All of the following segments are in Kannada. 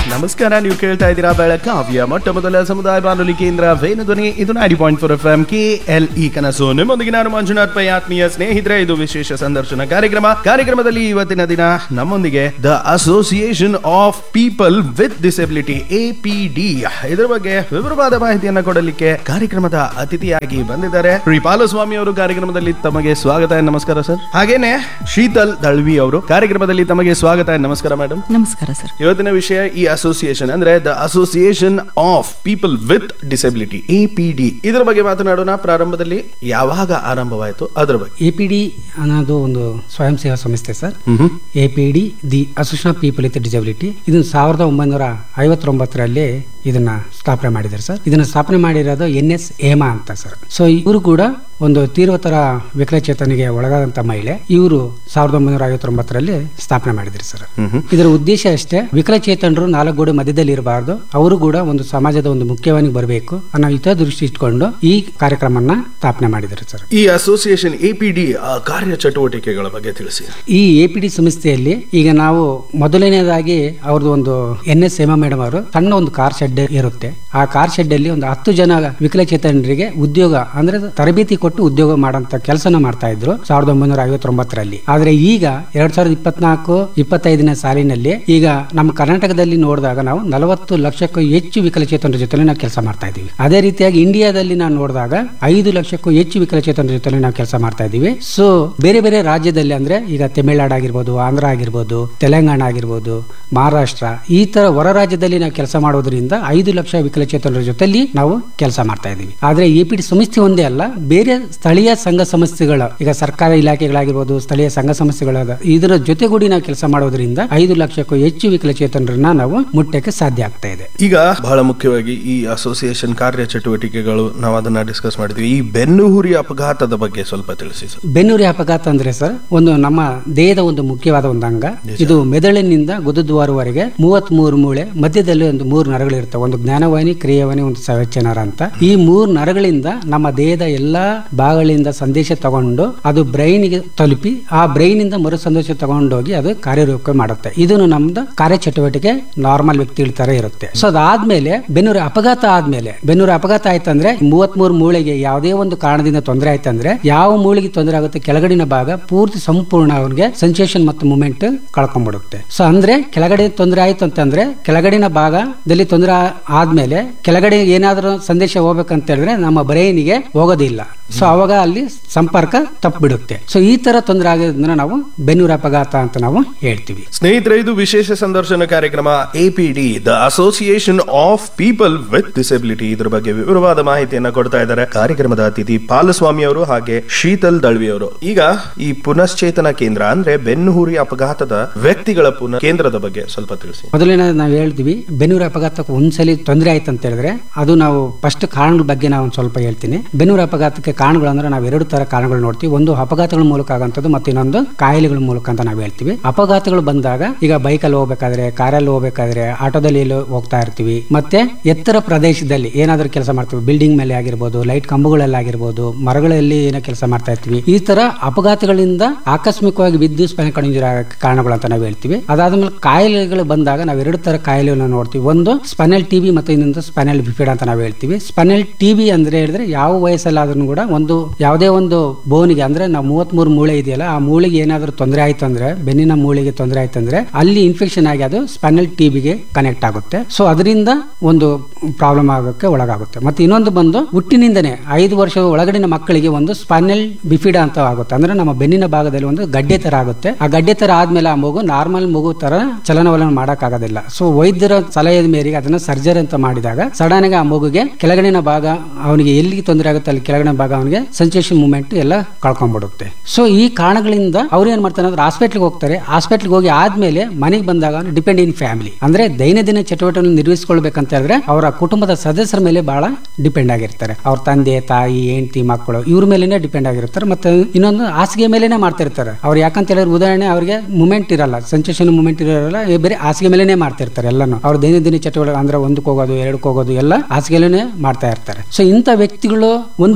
ನಮಸ್ಕಾರ, ನೀವು ಕೇಳ್ತಾ ಇದ್ದೀರಾ ಬೆಳಗಾವಿಯ ಮೊಟ್ಟ ಮೊದಲ ಸಮುದಾಯ ಬಾನುಲಿ ಕೇಂದ್ರ ವೇಣುಧ್ವನಿ. ಇದು 90.4 FM KLE ಕನಸು. ನಿಮ್ಮೊಂದಿಗೆ ನಾನು ಮಂಜುನಾಥ್ ಪೈ. ಆತ್ಮೀಯ ಸ್ನೇಹಿತರೆ, ಇದು ವಿಶೇಷ ಸಂದರ್ಶನ ಕಾರ್ಯಕ್ರಮದಲ್ಲಿ ಇವತ್ತಿನ ದಿನ ನಮ್ಮೊಂದಿಗೆ the association of people with disability APD ಇದರ ಬಗ್ಗೆ ವಿವರವಾದ ಮಾಹಿತಿಯನ್ನ ಕೊಡಲಿಕ್ಕೆ ಕಾರ್ಯಕ್ರಮದ ಅತಿಥಿಯಾಗಿ ಬಂದಿದ್ದಾರೆ ಶ್ರೀ ಪಾಲಸ್ವಾಮಿ ಅವರು. ಕಾರ್ಯಕ್ರಮದಲ್ಲಿ ತಮಗೆ ಸ್ವಾಗತ, ನಮಸ್ಕಾರ ಸರ್. ಹಾಗೇನೆ ಶೀತಲ್ ದಳ್ವಿ ಅವರು ಕಾರ್ಯಕ್ರಮದಲ್ಲಿ ತಮಗೆ ಸ್ವಾಗತ, ನಮಸ್ಕಾರ ಮೇಡಮ್. ನಮಸ್ಕಾರ ಸರ್. ಇವತ್ತಿನ ವಿಷಯ ಈ ಅಸೋಸಿಯೇಷನ್ ಅಂದ್ರೆ the association of people with disability APD. ಇದರ ಬಗ್ಗೆ ಮಾತನಾಡೋಣ. ಪ್ರಾರಂಭದಲ್ಲಿ ಯಾವಾಗ ಆರಂಭವಾಯಿತು ಅದರ ಬಗ್ಗೆ. APD ಅನ್ನೋದು ಒಂದು ಸ್ವಯಂ ಸೇವಾ ಸಂಸ್ಥೆ sir. APD the association of people with disability ಇದನ್ನ 1959ರಲ್ಲಿ ಇದನ್ನ ಸ್ಥಾಪನೆ ಮಾಡಿದ್ದಾರೆ ಸರ್. ಇದನ್ನ ಸ್ಥಾಪನೆ ಮಾಡಿರೋದು NS ಹೇಮಾ ಅಂತ ಸರ್. ಸೊ ಇವರು ಕೂಡ ಒಂದು ತೀವ್ರತರ ವಿಕಲಚೇತನಿಗೆ ಒಳಗಾದಂತ ಮಹಿಳೆ. ಇವರು 1959ರಲ್ಲಿ ಸ್ಥಾಪನೆ ಮಾಡಿದ್ರು ಸರ್. ಇದರ ಉದ್ದೇಶ ಅಷ್ಟೇ, ವಿಕಲಚೇತನರು 4 ಗೋಡೆ ಮಧ್ಯದಲ್ಲಿ ಇರಬಾರ್ದು, ಅವರು ಕೂಡ ಒಂದು ಸಮಾಜದ ಒಂದು ಮುಖ್ಯವಾಹಿನಿಗೆ ಬರಬೇಕು ಅನ್ನೋ ಹಿತದೃಷ್ಟಿ ಇಟ್ಕೊಂಡು ಈ ಕಾರ್ಯಕ್ರಮನ ಸ್ಥಾಪನೆ ಮಾಡಿದ್ದಾರೆ ಸರ್. ಈ ಅಸೋಸಿಯೇಷನ್ APD ಕಾರ್ಯ ಚಟುವಟಿಕೆಗಳ ಬಗ್ಗೆ ತಿಳಿಸಿ. ಈ APD ಸಂಸ್ಥೆಯಲ್ಲಿ ಈಗ ನಾವು ಮೊದಲನೇದಾಗಿ ಅವ್ರದ್ದು ಒಂದು NS ಹೇಮಾ ಮೇಡಮ್ ಅವರು ಸಣ್ಣ ಒಂದು ಕಾರ್ ಶೆಡ್ ಇರುತ್ತೆ. ಆ ಕಾರ್ ಶೆಡ್ ಅಲ್ಲಿ ಒಂದು 10 ಜನ ವಿಕಲಚೇತನರಿಗೆ ಉದ್ಯೋಗ ಅಂದ್ರೆ ತರಬೇತಿ ಕೊಟ್ಟು ಉದ್ಯೋಗ ಮಾಡಂತ ಕೆಲಸನ ಮಾಡ್ತಾ ಇದ್ರು 1959ರಲ್ಲಿ. ಆದ್ರೆ ಈಗ 2024-25ನೇ ಸಾಲಿನಲ್ಲಿ ಈಗ ನಮ್ಮ ಕರ್ನಾಟಕದಲ್ಲಿ ನೋಡಿದಾಗ ನಾವು 40 ಲಕ್ಷಕ್ಕೂ ಹೆಚ್ಚು ವಿಕಲಚೇತನರ ಜೊತೆ ನಾವು ಕೆಲಸ ಮಾಡ್ತಾ ಇದೀವಿ. ಅದೇ ರೀತಿಯಾಗಿ ಇಂಡಿಯಾದಲ್ಲಿ ನಾವು ನೋಡಿದಾಗ 5 ಲಕ್ಷಕ್ಕೂ ಹೆಚ್ಚು ವಿಕಲಚೇತನರ ಜೊತೆ ನಾವು ಕೆಲಸ ಮಾಡ್ತಾ ಇದೀವಿ. ಸೊ ಬೇರೆ ಬೇರೆ ರಾಜ್ಯದಲ್ಲಿ ಅಂದ್ರೆ ಈಗ ತಮಿಳುನಾಡು ಆಗಿರ್ಬೋದು, ಆಂಧ್ರ ಆಗಿರ್ಬೋದು, ತೆಲಂಗಾಣ ಆಗಿರ್ಬೋದು, ಮಹಾರಾಷ್ಟ್ರ, ಈ ತರ ಹೊರ ರಾಜ್ಯದಲ್ಲಿ ನಾವು ಕೆಲಸ ಮಾಡೋದ್ರಿಂದ 5 ಲಕ್ಷ ವಿಕಲಚೇತನರ ಜೊತೆಲಿ ನಾವು ಕೆಲಸ ಮಾಡ್ತಾ ಇದೀವಿ. ಆದ್ರೆ APD ಸಂಸ್ಥೆ ಒಂದೇ ಅಲ್ಲ, ಬೇರೆ ಸ್ಥಳೀಯ ಸಂಘ ಸಂಸ್ಥೆಗಳ ಈಗ ಸರ್ಕಾರ ಇಲಾಖೆಗಳಾಗಿರ್ಬೋದು, ಸ್ಥಳೀಯ ಸಂಘ ಸಂಸ್ಥೆಗಳಾದ ಇದರ ಜೊತೆಗೂಡಿ ನಾವು ಕೆಲಸ ಮಾಡೋದ್ರಿಂದ 5 ಲಕ್ಷಕ್ಕೂ ಹೆಚ್ಚು ವಿಕಲಚೇತನರನ್ನ ನಾವು ಮುಟ್ಟಕ್ಕೆ ಸಾಧ್ಯ ಆಗ್ತಾ ಇದೆ. ಈಗ ಬಹಳ ಮುಖ್ಯವಾಗಿ ಈ ಅಸೋಸಿಯೇಷನ್ ಕಾರ್ಯ ಚಟುವಟಿಕೆಗಳು ನಾವು ಅದನ್ನ ಡಿಸ್ಕಸ್ ಮಾಡಿದ್ವಿ. ಈ ಬೆನ್ನುಹುರಿ ಅಪಘಾತದ ಬಗ್ಗೆ ಸ್ವಲ್ಪ ತಿಳಿಸಿ ಸರ್. ಬೆನ್ನುಹುರಿ ಅಪಘಾತ ಅಂದ್ರೆ ಸರ್ ಒಂದು ನಮ್ಮ ದೇಹದ ಒಂದು ಮುಖ್ಯವಾದ ಒಂದು ಅಂಗ. ಇದು ಮೆದುಳಿನಿಂದ ಗುದದ್ವಾರವರೆಗೆ 33 ಮೂಳೆ, ಮಧ್ಯದಲ್ಲಿ ಒಂದು 3 ನರಗಳಿರ್ತವೆ. ಒಂದು ಜ್ಞಾನವಾಹಿನಿ, ಕ್ರಿಯಾವಾಹಿನಿ, ಒಂದು ಸಂವೇಚನ ನರ ಅಂತ. ಈ 3 ನರಗಳಿಂದ ನಮ್ಮ ದೇಹದ ಎಲ್ಲಾ ಭಾಗಗಳಿಂದ ಸಂದೇಶ ತಗೊಂಡು ಅದು ಬ್ರೈನ್ ಗೆ ತಲುಪಿ ಆ ಬ್ರೈನ್ ಇಂದ ಮರು ಸಂದೇಶ ತಗೊಂಡೋಗಿ ಅದು ಕಾರ್ಯರೂಪ ಮಾಡುತ್ತೆ. ಇದನ್ನು ನಮ್ದು ಕಾರ್ಯ ಚಟುವಟಿಕೆ ನಾರ್ಮಲ್ ವ್ಯಕ್ತಿಗಳ ತರ ಇರುತ್ತೆ. ಸೊ ಅದಾದ್ಮೇಲೆ ಬೆನ್ನುಹುರಿ ಅಪಘಾತ ಆದ್ಮೇಲೆ, ಬೆನ್ನುಹುರಿ ಅಪಘಾತ ಆಯ್ತಂದ್ರೆ 33 ಮೂಳೆಗೆ ಯಾವುದೇ ಒಂದು ಕಾರಣದಿಂದ ತೊಂದರೆ ಆಯ್ತಂದ್ರೆ ಯಾವ ಮೂಳೆಗೆ ತೊಂದರೆ ಆಗುತ್ತೆ, ಕೆಳಗಡಿನ ಭಾಗ ಪೂರ್ತಿ ಸಂಪೂರ್ಣ ಅವನಿಗೆ ಸೆನ್ಸೇಷನ್ ಮತ್ತು ಮೂವ್ಮೆಂಟ್ ಕಳ್ಕೊಂಡ್ಬಿಡುತ್ತೆ. ಸೊ ಅಂದ್ರೆ ಕೆಳಗಡೆ ತೊಂದರೆ ಆಯ್ತು ಅಂತಂದ್ರೆ ಕೆಳಗಡಿನ ಭಾಗದಲ್ಲಿ ತೊಂದರೆ ಆದ್ಮೇಲೆ ಕೆಳಗಡೆ ಏನಾದ್ರೂ ಸಂದೇಶ ಹೋಗ್ಬೇಕಂತ ಹೇಳಿದ್ರೆ ನಮ್ಮ ಬ್ರೈನ್ಗೆ ಹೋಗೋದಿಲ್ಲ. ಸೊ ಅವಾಗ ಅಲ್ಲಿ ಸಂಪರ್ಕ ತಪ್ಪಿಬಿಡುತ್ತೆ. ಸೊ ಈ ತರ ತೊಂದರೆ ಆಗೋದ್ರಿಂದ ನಾವು ಬೆನ್ನುಹುರಿ ಅಪಘಾತ ಅಂತ ನಾವು ಹೇಳ್ತೀವಿ. ಸ್ನೇಹಿತರೆ, ಇದು ವಿಶೇಷ ಸಂದರ್ಶನ ಕಾರ್ಯಕ್ರಮ APD the association of people with disability. ಇದ್ರ ಬಗ್ಗೆ ವಿವರವಾದ ಮಾಹಿತಿಯನ್ನ ಕೊಡ್ತಾ ಇದ್ದಾರೆ ಕಾರ್ಯಕ್ರಮದ ಅತಿಥಿ ಪಾಲಸ್ವಾಮಿ ಅವರು ಹಾಗೆ ಶೀತಲ್ ದಳ್ವಿ ಅವರು. ಈಗ ಈ ಪುನಶ್ಚೇತನ ಕೇಂದ್ರ ಅಂದ್ರೆ ಬೆನ್ನುಹುರಿ ಅಪಘಾತದ ವ್ಯಕ್ತಿಗಳ ಕೇಂದ್ರದ ಬಗ್ಗೆ ಸ್ವಲ್ಪ ತಿಳಿಸಿ. ಮೊದಲನೇ ನಾವು ಹೇಳ್ತೀವಿ, ಬೆನ್ನುಹುರಿ ಅಪಘಾತಕ್ಕೆ ಒಂದ್ಸಲಿ ತೊಂದರೆ ಆಯ್ತು ಅಂತ ಹೇಳಿದ್ರೆ ಅದು ನಾವು ಫಸ್ಟ್ ಕಾರಣಗಳ ಬಗ್ಗೆ ನಾವು ಸ್ವಲ್ಪ ಹೇಳ್ತೀನಿ. ಬೆನ್ನುಹುರಿ ಅಪಘಾತಕ್ಕೆ ಕಾರಣಗಳು ಅಂದ್ರೆ ನಾವು 2 ತರ ಕಾರಣಗಳು ನೋಡ್ತೀವಿ. ಒಂದು ಅಪಘಾತಗಳ ಮೂಲಕ ಆಗಂತದ್ದು, ಮತ್ತೆ ಇನ್ನೊಂದು ಕಾಯಿಲೆಗಳ ಮೂಲಕ ಅಂತ ನಾವು ಹೇಳ್ತೀವಿ. ಅಪಘಾತಗಳು ಬಂದಾಗ ಈಗ ಬೈಕಲ್ಲಿ ಹೋಗ್ಬೇಕಾದ್ರೆ, ಕಾರಲ್ಲಿ ಹೋಗ್ಬೇಕಾದ್ರೆ, ಆಟೋದಲ್ಲಿ ಹೋಗ್ತಾ ಇರ್ತೀವಿ, ಮತ್ತೆ ಎತ್ತರ ಪ್ರದೇಶದಲ್ಲಿ ಏನಾದ್ರೂ ಕೆಲಸ ಮಾಡ್ತೀವಿ, ಬಿಲ್ಡಿಂಗ್ ಮೇಲೆ ಆಗಿರ್ಬೋದು, ಲೈಟ್ ಕಂಬಗಳಲ್ಲಿ ಆಗಿರ್ಬೋದು, ಮರಗಳಲ್ಲಿ ಏನೋ ಕೆಲಸ ಮಾಡ್ತಾ ಇರ್ತೀವಿ. ಈ ತರ ಅಪಘಾತಗಳಿಂದ ಆಕಸ್ಮಿಕವಾಗಿ ವಿದ್ಯುತ್ ಸ್ಪೈನಲ್ ಕಾರ್ಡ್ ಇಂಜುರಿ ಆಗಕ್ಕೆ ಕಾರಣಗಳು ಅಂತ ನಾವು ಹೇಳ್ತೀವಿ. ಅದಾದ್ಮೇಲೆ ಕಾಯಿಲೆಗಳು ಬಂದಾಗ ನಾವು 2 ತರ ಕಾಯಿಲೆಗಳನ್ನ ನೋಡ್ತೀವಿ. ಒಂದು ಸ್ಪೈನಲ್ TB ಮತ್ತೆ ಇನ್ನೊಂದು ಸ್ಪೈನಲ್ ಬಿಫಿಡ್ ಅಂತ ನಾವು ಹೇಳ್ತೀವಿ. ಸ್ಪೈನಲ್ TB ಅಂದ್ರೆ ಹೇಳಿದ್ರೆ ಯಾವ ವಯಸ್ಸಲ್ಲಾದ್ರೂ ಕೂಡ ಒಂದು ಯಾವುದೇ ಒಂದು ಬೋನಿಗೆ ಅಂದ್ರೆ ನಾವು 33 ಮೂಳೆ ಇದೆಯಲ್ಲ, ಆ ಮೂಳೆಗೆ ಏನಾದ್ರೂ ತೊಂದರೆ ಆಯ್ತು ಅಂದ್ರೆ, ಬೆನ್ನಿನ ಮೂಳೆಗೆ ತೊಂದರೆ ಆಯ್ತು ಅಂದ್ರೆ ಅಲ್ಲಿ ಇನ್ಫೆಕ್ಷನ್ ಆಗಿ ಅದು ಸ್ಪೈನಲ್ TBಗೆ ಕನೆಕ್ಟ್ ಆಗುತ್ತೆ. ಸೊ ಅದರಿಂದ ಒಂದು ಪ್ರಾಬ್ಲಮ್ ಆಗೋಕ್ಕೆ ಒಳಗಾಗುತ್ತೆ. ಮತ್ತೆ ಇನ್ನೊಂದು ಬಂದು ಹುಟ್ಟಿನಿಂದನೇ 5 ವರ್ಷದ ಒಳಗಡಿನ ಮಕ್ಕಳಿಗೆ ಒಂದು ಸ್ಪೈನಲ್ ಬಿಫಿಡ್ ಅಂತ ಆಗುತ್ತೆ. ಅಂದ್ರೆ ನಮ್ಮ ಬೆನ್ನಿನ ಭಾಗದಲ್ಲಿ ಒಂದು ಗಡ್ಡೆ ತರ ಆಗುತ್ತೆ. ಆ ಗಡ್ಡೆ ತರ ಆದ್ಮೇಲೆ ಆ ಮಗು ನಾರ್ಮಲ್ ಮಗು ತರ ಚಲನವಲನ ಮಾಡಕ್ ಆಗೋದಿಲ್ಲ. ಸೊ ವೈದ್ಯರ ಸಲಹೆಯ ಮೇರೆಗೆ ಅದನ್ನ ಸರ್ಜರಿ ಅಂತ ಮಾಡಿದಾಗ ಸಡನ್ ಆಗಿ ಆ ಮಗುಗೆ ಕೆಳಗಡಿನ ಭಾಗ ಅವನಿಗೆ ಎಲ್ಲಿಗೆ ತೊಂದರೆ ಆಗುತ್ತೆ ಅಲ್ಲಿ ಕೆಳಗಡೆ ಭಾಗ ಅವನಿಗೆ ಸೆನ್ಸೇಷನ್ ಮೂವ್ಮೆಂಟ್ ಎಲ್ಲ ಕಳ್ಕೊಂಡ್ಬಿಡುತ್ತೆ. ಸೊ ಈ ಕಾರಣಗಳಿಂದ ಅವ್ರು ಏನ್ ಮಾಡ್ತಾರೆ ಅಂದ್ರೆ ಹಾಸ್ಪಿಟಲ್ಗೆ ಹೋಗ್ತಾರೆ. ಹಾಸ್ಪಿಟಲ್ಗೆ ಹೋಗಿ ಆದ್ಮೇಲೆ ಮನೆಗೆ ಬಂದಾಗ ಡಿಪೆಂಡ್ ಇನ್ ಫ್ಯಾಮಿಲಿ ಅಂದ್ರೆ ದೈನಂದಿನ ಚಟುವಟಿಕೆ ನಿರ್ವಹಿಸಿಕೊಳ್ಬೇಕಂತ ಹೇಳಿದ್ರೆ ಅವರ ಕುಟುಂಬದ ಸದಸ್ಯರ ಮೇಲೆ ಬಹಳ ಡಿಪೆಂಡ್ ಆಗಿರ್ತಾರೆ. ಅವ್ರ ತಂದೆ, ತಾಯಿ, ಹೆಂಡತಿ, ಮಕ್ಕಳು ಇವ್ರ ಮೇಲೆನೆ ಡಿಪೆಂಡ್ ಆಗಿರ್ತಾರೆ. ಮತ್ತೆ ಇನ್ನೊಂದು ಹಾಸಿಗೆ ಮೇಲೆನೆ ಮಾಡ್ತಿರ್ತಾರೆ ಅವ್ರು. ಯಾಕಂತ ಹೇಳಿದ್ರೆ ಉದಾಹರಣೆ ಅವ್ರಿಗೆ ಮೂವ್ಮೆಂಟ್ ಇರಲ್ಲ, ಸೆನ್ಸೇಷನ್ ಮೂವ್ಮೆಂಟ್ ಇರಲ್ಲ, ಬೇರೆ ಹಾಸಿಗೆ ಮೇಲೆನೆ ಮಾಡ್ತಿರ್ತಾರೆ ಎಲ್ಲಾನು. ಅವ್ರ ದೈನಂದಿನ ಚಟುವಟಿಕೆ ಅಂದ್ರೆ 1ಕ್ಕೆ ಹೋಗೋದು 2ಕ್ಕೆ ಹೋಗೋದು ಎಲ್ಲ ಹಾಸಿಗೆಲೇನೆ ಮಾಡ್ತಾ ಇರ್ತಾರೆ. ಸೊ ಇಂಥ ವ್ಯಕ್ತಿಗಳು ಒಂದಿನ ಮಾಡ್ಬೋದು,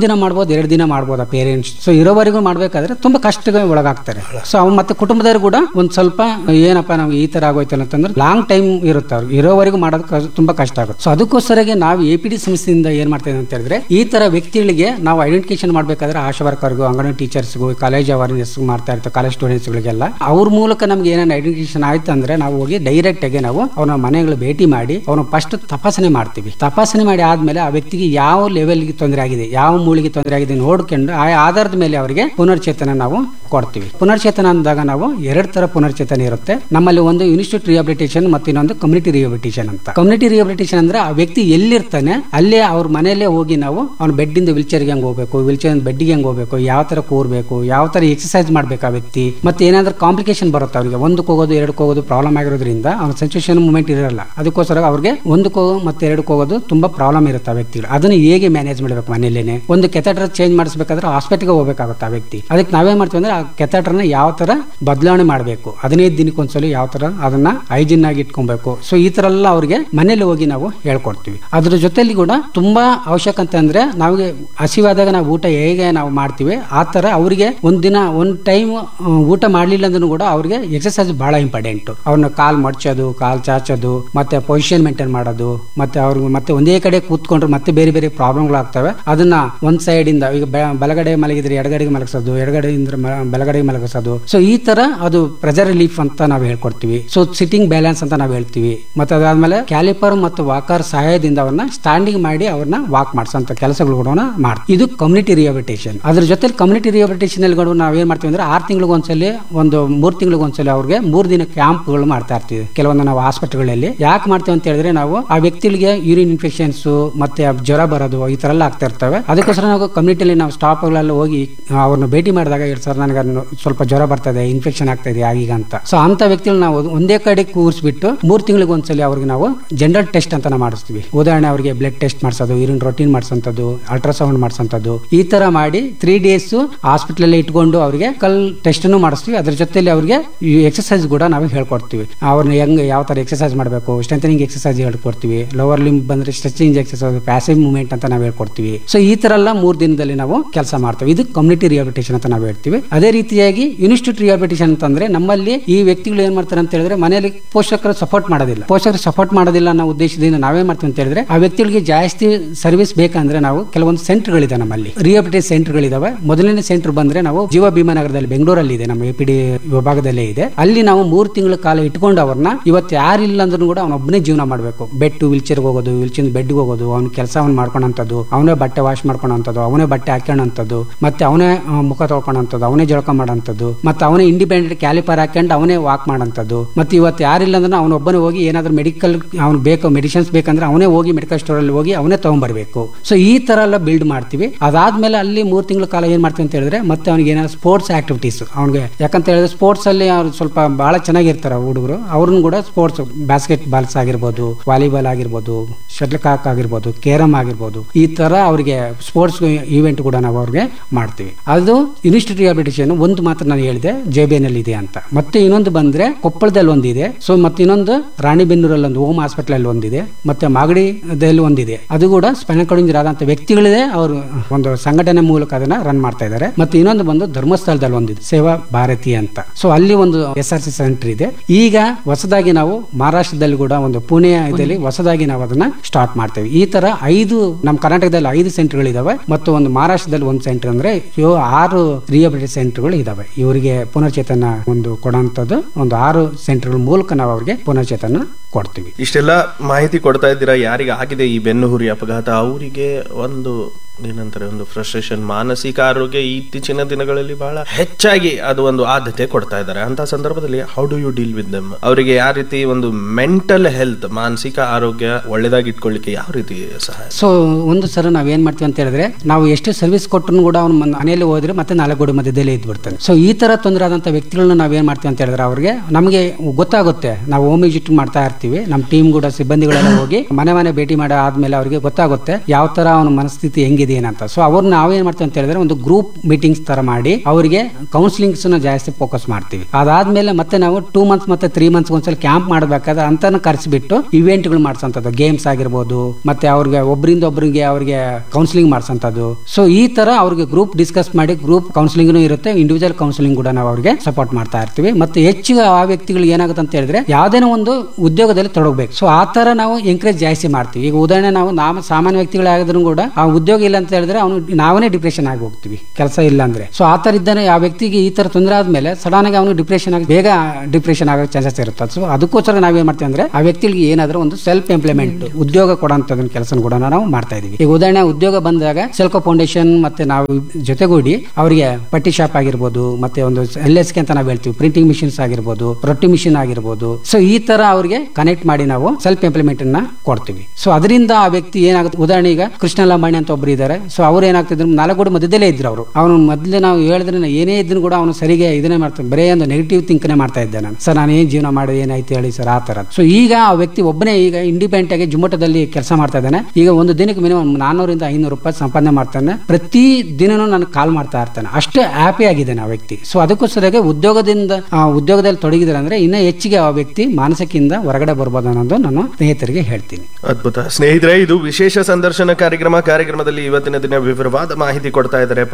ಒಂದು 2 ದಿನ ಮಾಡ್ಬೋದಾ ಪೇರೆಂಟ್ಸ್. ಸೊ ಇರೋವರೆಗೂ ಮಾಡ್ಬೇಕಾದ್ರೆ ತುಂಬಾ ಕಷ್ಟಕ್ಕೆ ಒಳಗಾಗ್ತಾರೆ. ಸೊ ಅವ್ರು ಮತ್ತೆ ಕುಟುಂಬದವರು ಕೂಡ ಒಂದ್ ಸ್ವಲ್ಪ ಏನಪ್ಪಾ ನಮ್ಗೆ ಈ ತರ ಆಗೋಯ್ತಲ್ಲ ಅಂತಂದ್ರೆ ಲಾಂಗ್ ಟೈಮ್ ಇರುತ್ತೆ ಅವ್ರಿಗೆ, ಇರೋವರೆಗೂ ಮಾಡೋದು ತುಂಬಾ ಕಷ್ಟ ಆಗುತ್ತೆ. ಸೊ ಅದಕ್ಕೋಸ್ಕರಗೆ ನಾವು APD ಸಂಸ್ಥೆಯಿಂದ ಏನ್ ಮಾಡ್ತೇವೆ ಅಂತ ಹೇಳಿದ್ರೆ, ಈ ತರ ವ್ಯಕ್ತಿಗಳಿಗೆ ನಾವು ಐಡೆಂಟಿಫಿಕೇಶನ್ ಮಾಡ್ಬೇಕಾದ್ರೆ ಆಶಾ ವರ್ಕರ್ಗೂ, ಅಂಗನವಾಡಿ ಟೀಚರ್ಸ್ಗೂ, ಕಾಲೇಜ್ ಅವೇರ್ನೆಸ್ ಮಾಡ್ತಾ ಇರ್ತಾರೆ ಕಾಲೇಜ್ ಸ್ಟೂಡೆಂಟ್ಸ್ಗಳಿಗೆಲ್ಲ, ಅವ್ರ ಮೂಲಕ ನಮ್ಗೆ ಏನೇನು ಐಡೆಂಟಿಫಿಕೇಶನ್ ಆಯ್ತು ಅಂದ್ರೆ ನಾವು ಹೋಗಿ ಡೈರೆಕ್ಟ್ ಆಗಿ ನಾವು ಅವ್ರ ಮನೆಗಳು ಭೇಟಿ ಮಾಡಿ ಅವ್ರನ್ನ ಫಸ್ಟ್ ತಪಾಸಣೆ ಮಾಡ್ತೀವಿ. ತಪಾಸಣೆ ಮಾಡಿ ಆದ್ಮೇಲೆ ಆ ವ್ಯಕ್ತಿಗೆ ಯಾವ ಲೆವೆಲ್ಗೆ ತೊಂದರೆ ಆಗಿದೆ, ಯಾವ ಮೂಳಿಗೆ ತೊಂದರೆ ಆಗಿದೆ ನೋಡ್ಕೊಂಡು ಆ ಆಧಾರದ ಮೇಲೆ ಅವರಿಗೆ ಪುನರ್ಚೇತನ ನಾವು ಕೊಡ್ತೀವಿ. ಪುನರ್ಚೇತನ ಅಂದಾಗ ನಾವು 2 ತರ ಪುನರ್ಚೇತನ ಇರುತ್ತೆ ನಮ್ಮಲ್ಲಿ. ಒಂದು ಇನ್ಸ್ಟಿಟ್ಯೂಟ್ ರಿಹಾಬಿಲಿಟೇಷನ್ ಮತ್ತು ಇನ್ನೊಂದು ಕಮ್ಯುನಿಟಿ ರಿಹಾಬಿಲಿಟೇಷನ್ ಅಂತ. ಕಮ್ಯುನಿಟಿ ರಿಹಾಬಿಲಿಟೇಷನ್ ಅಂದ್ರೆ ಆ ವ್ಯಕ್ತಿ ಎಲ್ಲಿರ್ತಾನೆ ಅಲ್ಲೇ ಅವ್ರ ಮನೆಯಲ್ಲೇ ಹೋಗಿ ನಾವು ಅವ್ನ ಬೆಡ್ ಇಂದ ವಿಲ್ಚೇರ್ಗೆ ಹೆಂಗ್ ಹೋಗ್ಬೇಕು, ವಿಲ್ಚೇರ್ ಬೆಡ್ಗೆ ಹೆಂಗ್ ಹೋಗ್ಬೇಕು, ಯಾವ ತರ ಕೂರ್ಬೇಕು, ಯಾವ ತರ ಎಕ್ಸರ್ಸೈಸ್ ಮಾಡ್ಬೇಕು ಆ ವ್ಯಕ್ತಿ, ಮತ್ತೆ ಏನಾದ್ರೂ ಕಾಂಪ್ಲಿಕೇಶನ್ ಬರುತ್ತೆ ಅವ್ರಿಗೆ, 1ಕ್ಕೆ ಹೋಗೋದು 2ಕ್ಕೆ ಹೋಗೋದು ಪ್ರಾಬ್ಲಮ್ ಆಗಿರೋದ್ರಿಂದ ಅವ್ನ ಸೆನ್ಸೇಷನ್ ಮೂವ್ಮೆಂಟ್ ಇರಲ್ಲ. ಅದಕ್ಕೋಸ್ಕರ ಅವ್ರಿಗೆ 1ಕ್ಕೆ ಮತ್ತೆ 2ಕ್ಕೆ ಹೋಗೋದು ತುಂಬಾ ಪ್ರಾಬ್ಲಮ್ ಇರುತ್ತೆ ಆ ವ್ಯಕ್ತಿಗಳು. ಅದನ್ನ ಹೇಗೆ ಮ್ಯಾನೇಜ್ ಮಾಡ್ಬೇಕು ಮನೆಯಲ್ಲೇನೆ. ಒಂದು ಕೆಥೆಟರ್ ಚೇಂಜ್ ಮಾಡಿಸಬೇಕಾದ್ರೆ ಹಾಸ್ಪಿಟಲ್ಗೆ ಹೋಗ್ಬೇಕಾಗುತ್ತೆ ಆ ವ್ಯಕ್ತಿ. ಅದಕ್ಕೆ ನಾವೇನ್ ಮಾಡ್ತೀವಿ ಅಂದ್ರೆ ಆ ಕೆಥೆಟರ್ನ ಯಾವ ತರ ಬದಲಾವಣೆ ಮಾಡಬೇಕು, 15 ದಿನಕ್ಕೊಂದ್ಸಲ ಯಾವ ತರ ಅದನ್ನ ಹೈಜಿನ್ ಆಗಿ ಇಟ್ಕೊಬೇಕು. ಸೊ ಈ ತರ ಎಲ್ಲ ಅವ್ರಿಗೆ ಮನೇಲಿ ಹೋಗಿ ನಾವು ಹೇಳ್ಕೊಡ್ತೀವಿ. ಅದ್ರ ಜೊತೆಲಿ ಕೂಡ ತುಂಬಾ ಅವಶ್ಯಕ ಅಂತ ಅಂದ್ರೆ ನಾವಿಗೆ ಹಸಿವಾದಾಗ ನಾವು ಊಟ ಹೇಗೆ ನಾವು ಮಾಡ್ತೀವಿ ಆ ತರ ಅವರಿಗೆ ಒಂದಿನ ಒಂದ್ ಟೈಮ್ ಊಟ ಮಾಡ್ಲಿಲ್ಲ ಅಂದ್ರೂ ಕೂಡ ಅವ್ರಿಗೆ ಎಕ್ಸರ್ಸೈಸ್ ಬಹಳ ಇಂಪಾರ್ಟೆಂಟ್. ಅವ್ರನ್ನ ಕಾಲ್ ಮಡ್ಚೋದು, ಕಾಲ್ ಚಾಚೋದು, ಮತ್ತೆ ಪೊಸಿಷನ್ ಮೇಂಟೈನ್ ಮಾಡೋದು, ಮತ್ತೆ ಅವ್ರಿಗೆ ಮತ್ತೆ ಒಂದೇ ಕಡೆ ಕೂತ್ಕೊಂಡ್ರೆ ಮತ್ತೆ ಬೇರೆ ಬೇರೆ ಪ್ರಾಬ್ಲಮ್ಗಳಾಗ್ತವೆ. ಅದನ್ನ ಒಂದ್ ಸೈಡ್ ಇಂದ ಈಗ ಬಲಗಡೆ ಮಲಗಿದ್ರೆ ಎಡಗಡೆಗೆ ಮಲಗಿಸೋದು, ಎಡಗಡೆಯಿಂದ ಬಲಗಡೆಗೆ ಮಲಗಿಸೋದು. ಸೊ ಈ ತರ ಅದು ಪ್ರೆಷರ್ ರಿಲೀಫ್ ಅಂತ ನಾವು ಹೇಳ್ಕೊಡ್ತೀವಿ. ಸೊ ಸಿಟ್ಟಿಂಗ್ ಬ್ಯಾಲೆನ್ಸ್ ಅಂತ ನಾವು ಹೇಳ್ತೀವಿ. ಮತ್ತೆ ಅದಾದ್ಮೇಲೆ ಕ್ಯಾಲಿಪರ್ ಮತ್ತು ವಾಕರ್ ಸಹಾಯದಿಂದ ಅವ್ರನ್ನ ಸ್ಟ್ಯಾಂಡಿಂಗ್ ಮಾಡಿ ಅವ್ರನ್ನ ವಾಕ್ ಮಾಡಿಸೋಂತ ಕೆಲಸಗಳು ಕೂಡ ಮಾಡ್ತೀವಿ. ಇದು ಕಮ್ಯುನಿಟಿ ರಿಹಾಬಿಲಿಟೇಷನ್. ಅದ್ರ ಜೊತೆ ಕಮ್ಯುನಿಟಿ ರಿಹಾಬಿಲಿಟೇಷನ್ ಅಲ್ಲಿ ನಾವ್ ಏನ್ ಮಾಡ್ತೀವಿ ಅಂದ್ರೆ 6 ತಿಂಗಳಿಗೆ ಒಂದ್ಸಲಿ, ಒಂದು 3 ತಿಂಗಳಿಗೆ ಒಂದ್ಸಲಿ ಅವ್ರಿಗೆ 3 ದಿನ ಕ್ಯಾಂಪ್ಗಳು ಮಾಡ್ತಾ ಇರ್ತೀವಿ ಕೆಲವೊಂದು ನಾವು ಹಾಸ್ಪಿಟಲ್ಗಳಲ್ಲಿ. ಯಾಕೆ ಮಾಡ್ತೀವಿ ಅಂತ ಹೇಳಿದ್ರೆ ನಾವು ಆ ವ್ಯಕ್ತಿಗಳಿಗೆ ಯೂರಿನ್ ಇನ್ಫೆಕ್ಷನ್ಸ್ ಮತ್ತೆ ಜ್ವರ ಬರೋದು ಈ ತರ ಎಲ್ಲ ಆಗ್ತಾ ಇರ್ತವೆ. ಅದಕ್ಕೋಸ್ಕರ ನಾವು ಕಮ್ಯುನಿಟಿಯಲ್ಲಿ ನಾವು ಸ್ಟಾಪ್ಗಳೆಲ್ಲ ಹೋಗಿ ಅವ್ರನ್ನ ಭೇಟಿ ಮಾಡಿದಾಗ ಸರ್ ನನಗೆ ಸ್ವಲ್ಪ ಜ್ವರ ಬರ್ತದೆ, ಇನ್ಫೆಕ್ಷನ್ ಆಗ್ತಾ ಇದೆ ಆಗೀಗ ಅಂತ. ಸೊ ಅಂತ ವ್ಯಕ್ತಿಗಳು ನಾವು ಒಂದೇ ಕಡೆ ಕೂರಿಸ್ಬಿಟ್ಟು 3 ತಿಂಗಳಿಗೆ ಒಂದ್ಸಲಿ ಅವ್ರಿಗೆ ನಾವು ಜನರಲ್ ಟೆಸ್ಟ್ ಅಂತ ಮಾಡಿಸ್ತೀವಿ. ಉದಾಹರಣೆ ಅವರಿಗೆ ಬ್ಲಡ್ ಟೆಸ್ಟ್ ಮಾಡಿಸೋದು, ಯೂರಿನ್ ರೊಟೀನ್ ಮಾಡಿಸೋದು, ಅಲ್ಟ್ರಾಸೌಂಡ್ ಮಾಡಿಸೋದು, ಈ ತರ ಮಾಡಿ 3 ಡೇಸ್ ಹಾಸ್ಪಿಟಲ್ ಅಲ್ಲಿ ಇಟ್ಕೊಂಡು ಅವರಿಗೆ ಕಲ್ ಟೆಸ್ಟ್ ಮಾಡಿಸ್ತೀವಿ. ಅದ್ರ ಜೊತೆಲಿ ಅವ್ರಿಗೆ ಎಕ್ಸರ್ಸೈಸ್ ಕೂಡ ನಾವು ಹೇಳ್ಕೊಡ್ತೀವಿ. ಅವ್ರನ್ನ ಹೆಂಗ್ ಯಾವ ತರ ಎಕ್ಸರ್ಸೈಸ್ ಮಾಡಬೇಕು, ಸ್ಟ್ರೆಂಥನಿಂಗ್ ಎಕ್ಸರ್ಸೈಸ್ ಹೇಳ್ಕೊಡ್ತೀವಿ. ಲೋವರ್ ಲಿಂಬ್ ಬಂದ್ರೆ ಸ್ಟ್ರೆಚಿಂಗ್ ಎಕ್ಸರ್ಸೈಸ್, ಪ್ಯಾಸಿವ್ ಮೂವ್ಮೆಂಟ್ ಅಂತ ನಾವು ಹೇಳ್ಕೊಡ್ತೀವಿ. ಸೊ ಈ ತರ ಎಲ್ಲ 3 ದಿನದಲ್ಲಿ ನಾವು ಕೆಲಸ ಮಾಡ್ತೀವಿ. ಇದು ಕಮ್ಯುನಿಟಿ ರಿಹಾಬಿಲಿಟೇಷನ್ ಅಂತ ನಾವು ಹೇಳ್ತೀವಿ. ಅದೇ ರೀತಿಯಾಗಿ ಇನ್ಸ್ಟಿಟ್ಯೂಟ್ ರಿಹಾಬಿಲಿಟೇಷನ್ ಅಂತಂದ್ರೆ ನಮ್ಮಲ್ಲಿ ಈ ವ್ಯಕ್ತಿಗಳು ಏನ್ ಮಾಡ್ತಾರೆ ಅಂತ ಹೇಳಿದ್ರೆ ಮನೆಯಲ್ಲಿ ಪೋಷಕರು ಸಪೋರ್ಟ್ ಮಾಡೋದಿಲ್ಲ ಅನ್ನೋ ಉದ್ದೇಶದಿಂದ ನಾವೇನ್ ಮಾಡ್ತೀವಿ ಅಂತ ಹೇಳಿದ್ರೆ ಆ ವ್ಯಕ್ತಿಗಳಿಗೆ ಜಾಸ್ತಿ ಸರ್ವಿಸ್ ಬೇಕಂದ್ರೆ ನಾವು ಕೆಲವೊಂದು ಸೆಂಟರ್ಗಳಿದೆ ನಮ್ಮಲ್ಲಿ, ರಿಹಾಬಿಲಿಟೇಷನ್ ಸೆಂಟರ್ಗಳಿದಾವೆ. ಮೊದಲನೇ ಸೆಂಟರ್ ಬಂದ್ರೆ ನಾವು ಜೀವ ಭೀಮಾನಗರದಲ್ಲಿ ಬೆಂಗಳೂರಲ್ಲಿ ಇದೆ, ನಮ್ಮ APD ವಿಭಾಗದಲ್ಲೇ ಇದೆ. ಅಲ್ಲಿ ನಾವು 3 ತಿಂಗಳ ಕಾಲ ಇಟ್ಕೊಂಡು ಅವ್ರನ್ನ ಇವತ್ತು ಯಾರಿಲ್ಲ ಅಂದ್ರೂ ಕೂಡ ಅವನೊಬ್ಬನೇ ಜೀವನ ಮಾಡಬೇಕು. ಬೆಡ್ ಟು ವಿಲ್ಚೇರ್ ಹೋಗೋದು, ವಿಲ್ಚೇರ್ ಬೆಡ್ಗೆ ಹೋಗೋದು, ಅವ್ನ ಕೆಲಸವನ್ನು ಮಾಡ್ಕೊಳಂತದ್ದು, ಅವನೇ ಬಟ್ಟೆ ವಾಶ್ ಮಾಡ್ಕೊಳಂತದ್ದು, ಅವನೇ ಬಟ್ಟೆ ಹಾಕೋಣಂತದ್ದು, ಮತ್ತೆ ಅವನೇ ಮುಖ ತೊಳ್ಕೊಳಂತದ್ದು, ಅವನೇ ಜಳಕ ಮಾಡೋಂಥದ್ದು, ಮತ್ತೆ ಅವನೇ ಇಂಡಿಪೆಂಡೆಂಟ್ ಕ್ಯಾಲಿಪರ್ ಹಾಕೊಂಡು ಅವನೇ ವಾಕ್ ಮಾಡೋಂಥದ್ದು. ಮತ್ತೆ ಇವತ್ತು ಯಾರಿಲ್ಲ ಅಂದ್ರೆ ಅವನೊಬ್ಬನೇ ಹೋಗಿ ಏನಾದ್ರೂ ಮೆಡಿಕಲ್ ಅವ್ನು ಬೇಕು ಮೆಡಿಸಿನ್ಸ್ ಬೇಕಂದ್ರೆ ಅವನೇ ಹೋಗಿ ಮೆಡಿಕಲ್ ಸ್ಟೋರ್ ಅಲ್ಲಿ ಹೋಗಿ ಅವನೇ ತಗೊಂಡ್ಬರ್ಬೇಕು. ಸೊ ಈ ತರ ಎಲ್ಲ ಬಿಲ್ಡ್ ಮಾಡ್ತೀವಿ. ಅದಾದ್ಮೇಲೆ ಅಲ್ಲಿ 3 ತಿಂಗಳ ಕಾಲ ಏನ್ ಮಾಡ್ತೀವಿ ಅಂತ ಹೇಳಿದ್ರೆ ಮತ್ತೆ ಅವ್ನಿಗೆ ಏನಾದ್ರು ಸ್ಪೋರ್ಟ್ಸ್ ಆಕ್ಟಿವಿಟೀಸ್ ಅವ್ನಿಗೆ, ಯಾಕಂತ ಹೇಳಿದ್ರೆ ಸ್ಪೋರ್ಟ್ಸ್ ಅಲ್ಲಿ ಅವ್ರು ಸ್ವಲ್ಪ ಬಹಳ ಚೆನ್ನಾಗಿರ್ತಾರೆ ಹುಡುಗರು, ಅವ್ರನ್ನ ಕೂಡ ಸ್ಪೋರ್ಟ್ಸ್ ಬಾಸ್ಕೆಟ್ ಬಾಲ್ಸ್ ಆಗಿರ್ಬೋದು, ವಾಲಿಬಾಲ್ ಆಗಿರ್ಬೋದು, ಶಟಲ್ ಕಾಕ್ ಆಗಿರ್ಬೋದು, ಕೇರಮ್ ಆಗಿರ್ಬೋದು, ಈ ತರ ಅವರಿಗೆ ಸ್ಪೋರ್ಟ್ಸ್ ಇವೆಂಟ್ ಕೂಡ ನಾವು ಅವ್ರಿಗೆ ಮಾಡ್ತೀವಿ. ಅದು ಇನ್ಸ್ಟಿಟ್ಯೂಟ್ ರಿಹಾಬಿಲಿಟೇಷನ್ ಒಂದು ಮಾತ್ರ ನಾನು ಹೇಳಿದೆ JBN ಅಲ್ಲಿ ಇದೆ ಅಂತ. ಮತ್ತೆ ಇನ್ನೊಂದು ಬಂದ್ರೆ ಕೊಪ್ಪಳದಲ್ಲಿ ಒಂದಿದೆ. ಸೊ ಮತ್ತೆ ಇನ್ನೊಂದು ರಾಣಿಬೆನ್ನೂರಲ್ಲಿ ಒಂದು ಹೋಮ್ ಹಾಸ್ಪಿಟಲ್ ಅಲ್ಲಿ ಒಂದಿದೆ, ಮತ್ತೆ ಮಾಗಡಿದಲ್ಲಿ ಒಂದಿದೆ. ಅದು ಕೂಡ ಸ್ಪೈನಲ್ ಕಾರ್ಡ್ ಇಂಜರಿ ಆದಂತ ವ್ಯಕ್ತಿಗಳಿದೆ, ಅವರು ಒಂದು ಸಂಘಟನೆ ಮೂಲಕ ಅದನ್ನ ರನ್ ಮಾಡ್ತಾ ಇದ್ದಾರೆ. ಮತ್ತೆ ಇನ್ನೊಂದು ಬಂದು ಧರ್ಮಸ್ಥಳದಲ್ಲಿ ಒಂದಿದೆ, ಸೇವಾ ಭಾರತಿ ಅಂತ. ಸೊ ಅಲ್ಲಿ ಒಂದು SRC ಸೆಂಟರ್ ಇದೆ. ಈಗ ಹೊಸದಾಗಿ ನಾವು ಮಹಾರಾಷ್ಟ್ರದಲ್ಲಿ ಕೂಡ ಒಂದು ಪುಣೆಯಲ್ಲಿ ಹೊಸದಾಗಿ ನಾವು ಅದನ್ನ ಸ್ಟಾರ್ಟ್ ಮಾಡ್ತೇವೆ. ಈ ತರ 5 ನಮ್ಮ ಕರ್ನಾಟಕದಲ್ಲಿ 5 ಸೆಂಟರ್ಗಳಿದಾವೆ, ಮತ್ತು ಒಂದು ಮಹಾರಾಷ್ಟ್ರದಲ್ಲಿ ಒಂದು ಸೆಂಟರ್ ಅಂದ್ರೆ 6 ರಿಹಾಬಿಲಿಟೇಷನ್ ಸೆಂಟರ್ಗಳು ಇದಾವೆ. ಇವರಿಗೆ ಪುನರ್ಚೇತನ ಒಂದು ಕೊಡುವಂತದ್ದು ಒಂದು 6 ಸೆಂಟರ್ಗಳ ಮೂಲಕ ನಾವು ಅವ್ರಿಗೆ ಪುನರ್ಚೇತನ ಕೊಡ್ತೀವಿ. ಇಷ್ಟೆಲ್ಲ ಮಾಹಿತಿ ಕೊಡ್ತಾ ಇದ್ದೀರಾ. ಯಾರಿಗೆ ಆಗಿದೆ ಈ ಬೆನ್ನುಹುರಿ ಅಪಘಾತ ಅವರಿಗೆ ಒಂದು ಏನಂತಾರೆ, ಒಂದು ಫ್ರಸ್ಟ್ರೇಷನ್, ಮಾನಸಿಕ ಆರೋಗ್ಯ ಇತ್ತೀಚಿನ ದಿನಗಳಲ್ಲಿ ಬಹಳ ಹೆಚ್ಚಾಗಿ ಅದು ಒಂದು ಆದ್ಯತೆ ಕೊಡ್ತಾ ಇದ್ದಾರೆ. ಅಂತ ಸಂದರ್ಭದಲ್ಲಿ how do you deal with them? ಅವರಿಗೆ ಯಾವ ರೀತಿ ಒಂದು ಮೆಂಟಲ್ ಹೆಲ್ತ್, ಮಾನಸಿಕ ಆರೋಗ್ಯ ಒಳ್ಳೆದಾಗಿ ಇಟ್ಕೊಳ್ಳಿಕ್ಕೆ ಯಾವ ರೀತಿ ಸಹಾಯ? ಸೊ ಒಂದು ಸಲ ನಾವ್ ಏನ್ ಮಾಡ್ತೀವಿ ಅಂತ ಹೇಳಿದ್ರೆ, ನಾವು ಎಷ್ಟು ಸರ್ವಿಸ್ ಕೊಟ್ಟರು ಕೂಡ ಅವ್ನ ಮನೆಯಲ್ಲಿ ಹೋದ್ರೆ ಮತ್ತೆ 4 ಗೋಡೆ ಮಧ್ಯದಲ್ಲೇ ಇದ್ಬಿಡ್ತಾನೆ. ಸೊ ಈ ತರ ತೊಂದರೆ ಆದಂತ ವ್ಯಕ್ತಿಗಳನ್ನ ನಾವ್ ಏನ್ ಮಾಡ್ತೀವಿ ಅಂತ ಹೇಳಿದ್ರೆ ಅವ್ರಿಗೆ ನಮಗೆ ಗೊತ್ತಾಗುತ್ತೆ. ನಾವು ಹೋಮ್ ವಿಸಿಟ್ ಮಾಡ್ತಾ ಇರ್ತೀವಿ, ನಮ್ಮ ಟೀಮ್ ಕೂಡ ಸಿಬ್ಬಂದಿಗಳೆಲ್ಲ ಹೋಗಿ ಮನೆ ಭೇಟಿ ಮಾಡಿ ಆದ್ಮೇಲೆ ಅವ್ರಿಗೆ ಗೊತ್ತಾಗುತ್ತೆ ಯಾವ ತರ ಅವನ ಮನಸ್ಥಿತಿ ಹೆಂಗಿದೆ ಹೆಂಗಿದೆ ಏನಂತ. ಸೊ ಅವ್ರನ್ನ ನಾವೇನ್ ಮಾಡ್ತೀವಿ ಅಂತ ಹೇಳಿದ್ರೆ ಒಂದು ಗ್ರೂಪ್ ಮೀಟಿಂಗ್ಸ್ ತರ ಮಾಡಿ ಅವರಿಗೆ ಕೌನ್ಸಿಲಿಂಗ್ಸ್ ಜಾಸ್ತಿ ಫೋಕಸ್ ಮಾಡ್ತೀವಿ. ಅದಾದ್ಮೇಲೆ ಮತ್ತೆ ನಾವು 2 months ಮತ್ತೆ 3 months ಒಂದ್ಸಲ ಕ್ಯಾಂಪ್ ಮಾಡಬೇಕಾದ್ರೆ ಅಂತಾನು ಕರೆಸಿಬಿಟ್ಟು ಇವೆಂಟ್ಗಳು ಮಾಡಿಸೋಂಥದ್ದು, ಗೇಮ್ಸ್ ಆಗಿರ್ಬೋದು, ಮತ್ತೆ ಅವ್ರಿಗೆ ಒಬ್ಬರಿಂದ ಒಬ್ಬರಿಗೆ ಅವ್ರಿಗೆ ಕೌನ್ಸಿಲಿಂಗ್ ಮಾಡಿಸೋಂಥದ್ದು. ಸೊ ಈ ತರ ಅವ್ರಿಗೆ ಗ್ರೂಪ್ ಡಿಸ್ಕಸ್ ಮಾಡಿ ಗ್ರೂಪ್ ಕೌನ್ಸಿಲಿಂಗ್ ಇರುತ್ತೆ, ಇಂಡಿವಿಜುವಲ್ ಕೌನ್ಸಿಲಿಂಗ್ ಕೂಡ ನಾವು ಅವ್ರಿಗೆ ಸಪೋರ್ಟ್ ಮಾಡ್ತಾ ಇರ್ತೀವಿ. ಮತ್ತೆ ಹೆಚ್ಚು ಆ ವ್ಯಕ್ತಿಗಳಿಗೆ ಏನಾಗುತ್ತೆ ಅಂತ ಹೇಳಿದ್ರೆ ಯಾವ್ದೇನೋ ಒಂದು ಉದ್ಯೋಗದಲ್ಲಿ ತೊಡಗಬೇಕು. ಸೊ ಆ ತರ ನಾವು ಎಂಕರೇಜ್ ಜಾಸ್ತಿ ಮಾಡ್ತೀವಿ. ಈಗ ಉದಾಹರಣೆ ನಾವು ಸಾಮಾನ್ಯ ವ್ಯಕ್ತಿಗಳಾದ್ರೂ ಕೂಡ ಆ ಉದ್ಯೋಗ ಇಲ್ಲ ಅಂತ ಹೇಳಿದ್ರೆ ಅವನು ನಾವೇ ಡಿಪ್ರೆಷನ್ ಆಗಿ ಹೋಗ್ತೀವಿ ಕೆಲಸ ಇಲ್ಲ ಅಂದ್ರೆ. ಸೊ ಆ ತರ ಇದ್ದಾನೆ ಆ ವ್ಯಕ್ತಿಗೆ ಈ ತರ ತೊಂದರೆ ಆದ್ಮೇಲೆ ಸಡನ್ ಆಗಿ ಅವನು ಡಿಪ್ರೆಷನ್ ಆಗಿ ಬೇಗ ಡಿಪ್ರೆಷನ್ ಆಗೋ ಚಾನ್ಸಸ್ ಇರುತ್ತೆ. ಸೊ ಅದಕ್ಕೋಸ್ಕರ ನಾವೇನ್ ಮಾಡ್ತೀವಿ ಅಂದ್ರೆ ಆ ವ್ಯಕ್ತಿಗಳಿಗೆ ಏನಾದ್ರೂ ಒಂದು ಸೆಲ್ಫ್ ಎಂಪ್ಲಾಯ್ಮೆಂಟ್ ಉದ್ಯೋಗ ಕೊಡೋಂತ ಕೆಲಸ ಕೂಡ ನಾವು ಮಾಡ್ತಾ ಇದೀವಿ. ಈಗ ಉದಾಹರಣೆ ಉದ್ಯೋಗ ಬಂದಾಗ ಸೆಲ್ಕೋ ಫೌಂಡೇಶನ್ ಮತ್ತೆ ನಾವು ಜೊತೆಗೂಡಿ ಅವರಿಗೆ ಪಟ್ಟಿ ಶಾಪ್ ಆಗಿರ್ಬೋದು, ಮತ್ತೆ ಒಂದು LSK ಅಂತ ನಾವು ಹೇಳ್ತೀವಿ, ಪ್ರಿಂಟಿಂಗ್ ಮಿಷಿನ್ಸ್ ಆಗಿರ್ಬೋದು, ರೊಟ್ಟಿ ಮಿಷಿನ್ ಆಗಿರ್ಬೋದು. ಸೊ ಈ ತರ ಅವ್ರಿಗೆ ಕನೆಕ್ಟ್ ಮಾಡಿ ನಾವು ಸೆಲ್ಫ್ ಎಂಪ್ಲಾಯ್ಮೆಂಟ್ ಅನ್ನ ಕೊಡ್ತೀವಿ. ಸೊ ಅದರಿಂದ ಆ ವ್ಯಕ್ತಿ ಏನಾಗುತ್ತೆ, ಉದಾಹರಣೆ ಈಗ ಕೃಷ್ಣ ಲಂಬಾಣಿ ಅಂತ ಒಬ್ರು ಇದ್ದಾರೆ. ಸೊ ಅವ್ರು ಏನಾಗ್ತಿದ್ರು ನಾಲ್ಕು ಮಧ್ಯದಲ್ಲೇ ಇದ್ರು. ಅವನು ಮೊದಲೇ ನಾವು ಹೇಳಿದ್ರೆ ಏನೇ ಇದ್ರು ಕೂಡ ಅವನು ಸರಿಗೆ ಇದನ್ನೇ ಮಾಡ್ತಾನೆ, ಬರೇ ಒಂದು ನೆಗೆಟಿವ್ ಥಿಂಕ್ನೇ ಮಾಡ್ತಾ ಇದ್ದೆ ನಾನು. ಸರ್ ನಾನು ಏನ್ ಜೀವನ ಮಾಡಿ ಏನಾಯ್ತು ಹೇಳಿ ಸರ್ ಆ ತರ. ಸೊ ಈಗ ಆ ವ್ಯಕ್ತಿ ಒಬ್ಬನೇ ಈಗ ಇಂಡಿಪೆಂಡೆಂಟ್ ಆಗಿ ಜುಮೋಟೋದಲ್ಲಿ ಕೆಲಸ ಮಾಡ್ತಾ ಇದ್ದಾನೆ. ಈಗ ಒಂದು ದಿನಕ್ಕೆ ಮಿನಿಮಮ್ 400 500 ರೂಪಾಯಿ ಸಂಪಾದನೆ ಮಾಡ್ತಾನೆ. ಪ್ರತಿ ದಿನನೂ ನಾನು ಕಾಲ್ ಮಾಡ್ತಾ ಇರ್ತಾನೆ. ಅಷ್ಟು ಹ್ಯಾಪಿ ಆಗಿದ್ದಾನೆ ಆ ವ್ಯಕ್ತಿ. ಸೊ ಅದಕ್ಕೋಸ್ಕರ ಉದ್ಯೋಗದಲ್ಲಿ ತೊಡಗಿದ್ರೆ ಅಂದ್ರೆ ಇನ್ನೂ ಹೆಚ್ಚಿಗೆ ಆ ವ್ಯಕ್ತಿ ಮಾನಸಿಕದಿಂದ ಹೊರಗಡೆ ಬರ್ಬೋದು ಅನ್ನೋದು ನಾನು ಸ್ನೇಹಿತರಿಗೆ ಹೇಳ್ತೀನಿ. ಅದ್ಭುತ ಸ್ನೇಹಿತರೆ, ಇದು ವಿಶೇಷ ಸಂದರ್ಶನ ಕಾರ್ಯಕ್ರಮದಲ್ಲಿ ಇವತ್ತಿನ ದಿನ ವಿವರವಾದ ಮಾಹಿತಿ ಕೊಡ್ತಾ ಇದ್ದಾರೆ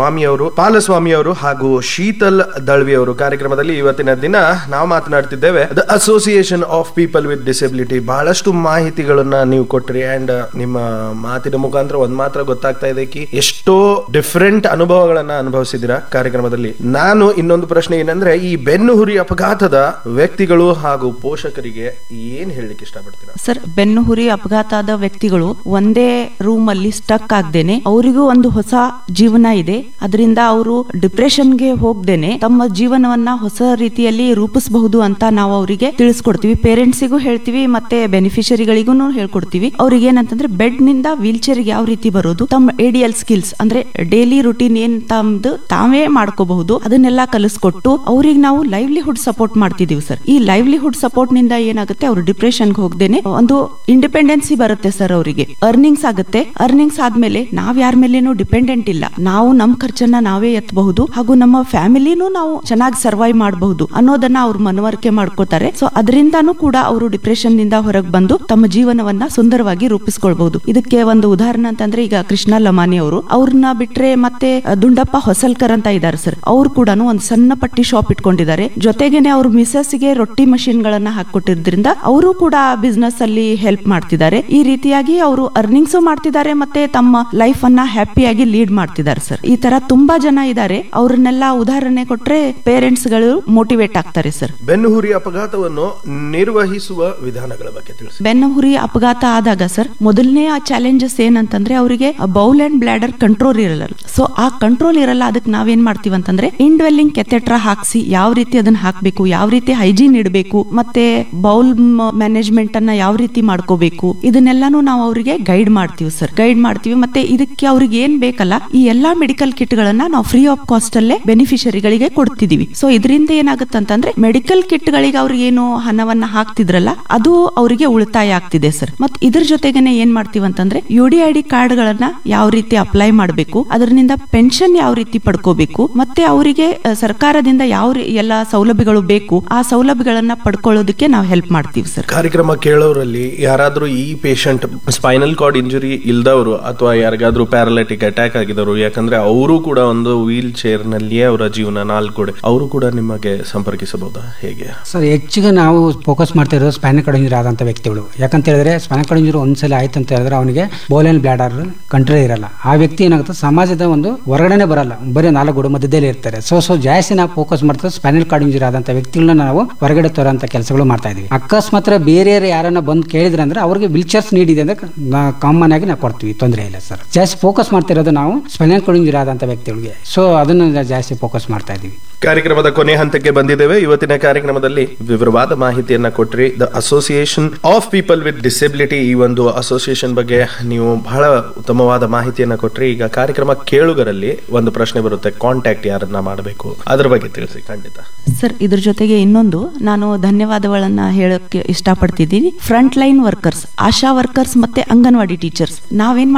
ಪಾಲಸ್ವಾಮಿ ಅವರು ಹಾಗೂ ಶೀತಲ್ ದಳ್ವಿ ಅವರು. ಕಾರ್ಯಕ್ರಮದಲ್ಲಿ ಇವತ್ತಿನ ದಿನ ನಾವು ಮಾತನಾಡ್ತಿದ್ದೇವೆ the association of people with disability. ಬಹಳಷ್ಟು ಮಾಹಿತಿಗಳನ್ನ ನೀವು ಕೊಟ್ರಿ ಅಂಡ್ ನಿಮ್ಮ ಮಾತಿನ ಮುಖಾಂತರ ಒಂದ್ ಮಾತ್ರ ಗೊತ್ತಾಗ್ತಾ ಇದೆ ಕಿ ಎಷ್ಟೋ ಡಿಫರೆಂಟ್ ಅನುಭವಗಳನ್ನ ಅನುಭವಿಸಿದಿರಾ ಕಾರ್ಯಕ್ರಮದಲ್ಲಿ. ನಾನು ಇನ್ನೊಂದು ಪ್ರಶ್ನೆ ಏನಂದ್ರೆ, ಈ ಬೆನ್ನುಹುರಿ ಅಪಘಾತದ ವ್ಯಕ್ತಿಗಳು ಹಾಗೂ ಪೋಷಕರಿಗೆ ಏನ್ ಹೇಳಲಿಕ್ಕೆ ಇಷ್ಟಪಡ್ತೀರಾ ಸರ್? ಬೆನ್ನುಹುರಿ ಅಪಘಾತದ ವ್ಯಕ್ತಿಗಳು ಒಂದೇ ರೂಮ್ ಅಲ್ಲಿ ಸ್ಟಕ್ ಆಗ್ದೇನೆ ಅವರಿಗೂ ಒಂದು ಹೊಸ ಜೀವನ ಇದೆ. ಅದರಿಂದ ಅವರು ಡಿಪ್ರೆಷನ್ಗೆ ಹೋಗ್ದೇನೆ ತಮ್ಮ ಜೀವನವನ್ನ ಹೊಸ ರೀತಿಯಲ್ಲಿ ರೂಪಿಸಬಹುದು ಅಂತ ನಾವು ಅವರಿಗೆ ತಿಳಿಸ್ಕೊಡ್ತೀವಿ. ಪೇರೆಂಟ್ಸಿಗೂ ಹೇಳ್ತೀವಿ ಮತ್ತೆ ಬೆನಿಫಿಷರಿಗಳಿಗೂ ಹೇಳ್ಕೊಡ್ತೀವಿ. ಅವ್ರಿಗೆ ಏನಂತಂದ್ರೆ ಬೆಡ್ ನಿಂದ ವೀಲ್ ಚೇರ್ ಯಾವ ರೀತಿ ಬರೋದು, ತಮ್ಮ ADL ಸ್ಕಿಲ್ಸ್ ಅಂದ್ರೆ ಡೈಲಿ ರುಟೀನ್ ಏನ್ ತಮ್ದು ತಾವೇ ಮಾಡ್ಕೋಬಹುದು ಅದನ್ನೆಲ್ಲ ಕಲಿಸ್ಕೊಟ್ಟು ಅವ್ರಿಗೆ ನಾವು ಲೈವ್ಲಿಹುಡ್ ಸಪೋರ್ಟ್ ಮಾಡ್ತಿದೀವಿ ಸರ್. ಈ ಲೈವ್ಲಿಹುಡ್ ಸಪೋರ್ಟ್ ನಿಂದ ಏನಾಗುತ್ತೆ, ಅವರು ಡಿಪ್ರೆಷನ್ಗೆ ಹೋಗ್ದೇನೆ ಒಂದು ಇಂಡಿಪೆಂಡೆನ್ಸಿ ಬರುತ್ತೆ ಸರ್. ಅವರಿಗೆ ಅರ್ನಿಂಗ್ಸ್ ಆಗುತ್ತೆ. ಅರ್ನಿಂಗ್ಸ್ ಆದ್ಮೇಲೆ ನಾವ್ ಯಾರ ಮೇಲೇನೂ ಡಿಪೆಂಡೆಂಟ್ ಇಲ್ಲ, ನಾವು ನಮ್ ಖರ್ಚನ್ನ ನಾವೇ ಎತ್ತಬಹುದು ಹಾಗೂ ನಮ್ಮ ಫ್ಯಾಮಿಲಿನೂ ನಾವು ಚೆನ್ನಾಗಿ ಸರ್ವೈವ್ ಮಾಡಬಹುದು ಅನ್ನೋದನ್ನ ಅವ್ರು ಮನವರಿಕೆ ಮಾಡ್ಕೋತಾರೆ. ಸೊ ಅದರಿಂದಾನು ಕೂಡ ಅವರು ಡಿಪ್ರೆಷನ್ ನಿಂದ ಹೊರಗೆ ಬಂದು ತಮ್ಮ ಜೀವನವನ್ನ ಸುಂದರವಾಗಿ ರೂಪಿಸ್ಕೊಳ್ಬಹುದು. ಇದಕ್ಕೆ ಒಂದು ಉದಾಹರಣೆ ಅಂತಂದ್ರೆ ಈಗ ಕೃಷ್ಣ ಲಮಾನಿ ಅವರು, ಅವ್ರನ್ನ ಬಿಟ್ರೆ ಮತ್ತೆ ದುಂಡಪ್ಪ ಹೊಸಲ್ಕರ್ ಅಂತ ಇದ್ದಾರೆ ಸರ್. ಅವ್ರು ಕೂಡ ಒಂದು ಸಣ್ಣ ಪಟ್ಟಿ ಶಾಪ್ ಇಟ್ಕೊಂಡಿದ್ದಾರೆ. ಜೊತೆಗೇನೆ ಅವ್ರ ಮಿಸಸ್ ಗೆ ರೊಟ್ಟಿ ಮಷಿನ್ ಗಳನ್ನ ಹಾಕೊಟ್ಟಿದ್ರಿಂದ ಅವರು ಕೂಡ ಬಿಸ್ನೆಸ್ ಅಲ್ಲಿ ಹೆಲ್ಪ್ ಮಾಡ್ತಿದ್ದಾರೆ. ಈ ರೀತಿಯಾಗಿ ಅವರು ಅರ್ನಿಂಗ್ಸ್ ಮಾಡ್ತಿದ್ದಾರೆ ಮತ್ತೆ ತಮ್ಮ ಲೈಫ್ ಅನ್ನ ಹ್ಯಾಪಿಯಾಗಿ ಲೀಡ್ ಮಾಡ್ತಿದ್ದಾರೆ ಸರ್. ಈ ತರ ತುಂಬಾ ಜನ ಇದ್ದಾರೆ. ಅವ್ರನ್ನೆಲ್ಲ ಉದಾಹರಣೆ ಕೊಟ್ರೆ ಪೇರೆಂಟ್ಸ್ ಗಳು ಮೋಟಿವೇಟ್ ಆಗ್ತಾರೆ ಸರ್. ಬೆನ್ನುಹುರಿ ಅಪಘಾತವನ್ನು ನಿರ್ವಹಿಸುವ ವಿಧಾನಗಳ ಬಗ್ಗೆ ತಿಳಿಸಿ. ಬೆನ್ನುಹುರಿ ಅಪಘಾತ ಆದಾಗ ಸರ್ ಮೊದಲನೇ ಚಾಲೆಂಜಸ್ ಏನಂತಂದ್ರೆ ಅವರಿಗೆ ಬೌಲ್ ಅಂಡ್ ಬ್ಲಾಡರ್ ಕಂಟ್ರೋಲ್ ಇರಲ್ಲ. ಸೊ ಆ ಕಂಟ್ರೋಲ್ ಇರಲ್ಲ. ಅದಕ್ಕೆ ನಾವೇನ್ ಮಾಡ್ತೀವಿ ಅಂತಂದ್ರೆ ಇಂಡ್ವೆಲ್ಲಿಂಗ್ ಕೆಥೆಟ್ರಾ ಹಾಕ್ಸಿ ಯಾವ ರೀತಿ ಅದನ್ನ ಹಾಕ್ಬೇಕು, ಯಾವ ರೀತಿ ಹೈಜೀನ್ ಇಡಬೇಕು, ಮತ್ತೆ ಬೌಲ್ ಮ್ಯಾನೇಜ್ಮೆಂಟ್ ಅನ್ನ ಯಾವ ರೀತಿ ಮಾಡ್ಕೋಬೇಕು, ಇದನ್ನೆಲ್ಲಾನು ನಾವು ಅವರಿಗೆ ಗೈಡ್ ಮಾಡ್ತೀವಿ ಸರ್. ಗೈಡ್ ಮಾಡ್ತೀವಿ. ಮತ್ತೆ ಇದಕ್ಕೆ ಅವ್ರಿಗೆ ಏನ್ ಬೇಕಲ್ಲ ಈ ಎಲ್ಲಾ ಮೆಡಿಕಲ್ ಕಿಟ್ ಗಳನ್ನ ನಾವು ಫ್ರೀ ಆಫ್ ಕಾಸ್ಟ್ ಅಲ್ಲೇ ಬೆನಿಫಿಷರಿಗಳಿಗೆ ಕೊಡ್ತಿದೀವಿ. ಸೊ ಇದರಿಂದ ಏನಾಗುತ್ತೆ ಅಂತಂದ್ರೆ ಮೆಡಿಕಲ್ ಕಿಟ್ ಗಳಿಗೆ ಅವ್ರಿಗೆ ಏನು ಹಣವನ್ನ ಹಾಕ್ತಿದ್ರಲ್ಲ ಅದು ಅವರಿಗೆ ಉಳಿತಾಯ ಆಗ್ತಿದೆ ಸರ್. ಮತ್ತೆ ಇದ್ರ ಜೊತೆಗೇನೆ ಏನ್ ಮಾಡ್ತೀವಿ ಅಂತಂದ್ರೆ UDID ಕಾರ್ಡ್ ಗಳನ್ನ ಯಾವ ರೀತಿ ಅಪ್ಲೈ ಮಾಡಬೇಕು, ಅದರಿಂದ ಪೆನ್ಷನ್ ಯಾವ ರೀತಿ ಪಡ್ಕೋಬೇಕು, ಮತ್ತೆ ಅವರಿಗೆ ಸರ್ಕಾರದಿಂದ ಯಾವ ಎಲ್ಲ ಸೌಲಭ್ಯಗಳು ಬೇಕು ಆ ಸೌಲಭ್ಯಗಳನ್ನ ಪಡ್ಕೊಳ್ಳೋದಕ್ಕೆ ನಾವು ಹೆಲ್ಪ್ ಮಾಡ್ತೀವಿ ಸರ್. ಕಾರ್ಯಕ್ರಮ ಕೇಳೋರಲ್ಲಿ ಯಾರಾದ್ರೂ ಈ ಪೇಷಂಟ್ ಸ್ಪೈನಲ್ ಕಾರ್ಡ್ ಇಂಜುರಿ ಇಲ್ದವರು ಅಥವಾ ಯಾರಿಗಾದ್ರೂ ಪ್ಯಾರಾಲಿಟಿಕ್ ಅಟ್ಯಾಕ್ ಆಗಿದವರು, ಯಾಕಂದ್ರೆ ಅವರು ಕೂಡ ಒಂದು ವೀಲ್ ಚೇರ್ ನಲ್ಲಿಯೇ ಅವರ ಜೀವನ ನಾಲ್ಕುಡೆ, ಅವರು ಕೂಡ ನಿಮಗೆ ಸಂಪರ್ಕಿಸಬಹುದಾ ಹೇಗೆ ಸರ್? ಹೆಚ್ಚಿಗೆ ನಾವು ಫೋಕಸ್ ಮಾಡ್ತಾ ಇರೋದು ಸ್ಪೈನಲ್ ಕಾರ್ಡ್ ಇಂಜುರಿ ಆದಂತ ವ್ಯಕ್ತಿಗಳು. ಯಾಕಂತ ಹೇಳಿದ್ರೆ ಸ್ಪೈನಲ್ ಕಾರ್ಡ್ ಇಂಜುರಿ ಒಂದ್ಸಲ ಆಯ್ತು ಅಂತ ಹೇಳಿದ್ರೆ ಅವನಿಗೆ ಬೌಲ್ ಅಂಡ್ ಬ್ಲಾಡರ್ ಕಂಟ್ರೋಲ್ ಇರಲ್ಲ. ಆ ವ್ಯಕ್ತಿ ಏನಾಗುತ್ತೆ ಸಮಾಜದ ಒಂದು ಹೊರಗಡೆ ಬರಲ್ಲ, ಬರೀ 4 ಗೋಡೆ ಮಧ್ಯದಲ್ಲಿ ಇರ್ತಾರೆ. ಸೊ ಜಾಸ್ತಿ ನಾವು ಫೋಕಸ್ ಮಾಡ್ತಾ ಸ್ಪೈನಲ್ ಕಾರ್ಡ್ ಇಂಜುರಿ ಆದಂತ ವ್ಯಕ್ತಿಗಳನ್ನ ನಾವು ಹೊರಗಡೆ ತರೋಂತ ಕೆಲಸಗಳು ಮಾಡ್ತಾ ಇದೀವಿ. ಅಕಸ್ಮಾತ್ ಬೇರೆ ಯಾರನ್ನ ಬಂದು ಕೇಳಿದ್ರೆ ಅಂದ್ರೆ ಅವ್ರಿಗೆ ವೀಲ್ ಚೇರ್ಸ್ ನೀಡಿದೆ ಅಂದ್ರೆ ಕಾಮನ್ ಆಗಿ ನಾವು ಕೊಡ್ತೀವಿ, ತೊಂದರೆ ಇಲ್ಲ ಸರ್. ಜಾಸ್ತಿ ಫೋಕಸ್ ಮಾಡ್ತಿರೋದು ನಾವು ಸ್ಪೈನಲ್ ಕಾರ್ಡ್ ಇಂಜುರಿ ಆದಂತ ವ್ಯಕ್ತಿಗಳಿಗೆ. ಸೊ ಅದನ್ನ ಜಾಸ್ತಿ ಫೋಕಸ್ ಮಾಡ್ತಾ ಇದೀವಿ. ಕಾರ್ಯಕ್ರಮದ ಕೊನೆ ಹಂತಕ್ಕೆ ಬಂದಿದ್ದೇವೆ. ಇವತ್ತಿನ ಕಾರ್ಯಕ್ರಮದಲ್ಲಿ ವಿವರವಾದ ಮಾಹಿತಿಯನ್ನ ಕೊಟ್ರಿ. The association of people with disability, ಈ ಒಂದು ಅಸೋಸಿಯೇಷನ್ ಬಗ್ಗೆ ನೀವು ಬಹಳ ಉತ್ತಮವಾದ ಮಾಹಿತಿಯನ್ನ ಕೊಟ್ರಿ. ಈಗ ಕಾರ್ಯಕ್ರಮ ಕೇಳುಗರಲ್ಲಿ ಒಂದು ಪ್ರಶ್ನೆ ಬರುತ್ತೆ, ಕಾಂಟ್ಯಾಕ್ಟ್ ಯಾರನ್ನ ಮಾಡಬೇಕು, ಅದ್ರ ಬಗ್ಗೆ ತಿಳಿಸಿ. ಖಂಡಿತ ಸರ್. ಇದ್ರ ಜೊತೆಗೆ ಇನ್ನೊಂದು ನಾನು ಧನ್ಯವಾದಗಳನ್ನ ಹೇಳಕ್ಕೆ ಇಷ್ಟಪಡ್ತಿದ್ದೀನಿ. ಫ್ರಂಟ್ ಲೈನ್ ವರ್ಕರ್ಸ್, ಆಶಾ ವರ್ಕರ್ಸ್ ಮತ್ತೆ ಅಂಗನವಾಡಿ ಟೀಚರ್ಸ್ ನಾವೇನ್ ಮಾಡ್ತೀವಿ ಅಂತಂದ್ರೆ